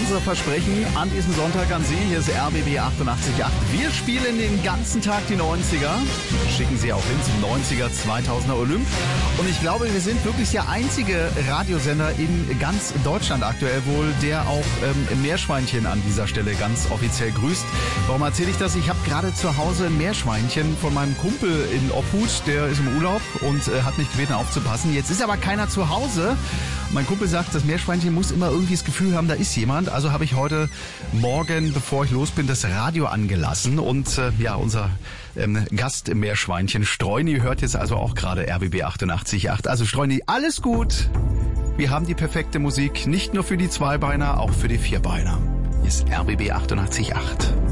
unser Versprechen an diesem Sonntag an Sie. Hier ist RBB 88.8. Wir spielen den ganzen Tag die 90er. Schicken Sie auch hin zum 90er 2000er Olymp. Und ich glaube, wir sind wirklich der einzige Radiosender in ganz Deutschland aktuell wohl, der auch Meerschweinchen an dieser Stelle ganz offiziell grüßt. Warum erzähle ich das? Ich habe gerade zu Hause ein Meerschweinchen von meinem Kumpel in Obhut. Der ist im Urlaub und hat mich gebeten aufzupassen. Jetzt ist aber keiner zu Hause. Mein Kumpel sagt, das Meerschweinchen muss immer irgendwie das Gefühl haben, da ist jemand. Also habe ich heute Morgen, bevor ich los bin, das Radio angelassen. Und unser Gast im Meerschweinchen, Streuni, hört jetzt also auch gerade RBB 88.8. Also Streuni, alles gut. Wir haben die perfekte Musik, nicht nur für die Zweibeiner, auch für die Vierbeiner. Hier ist RBB 88.8.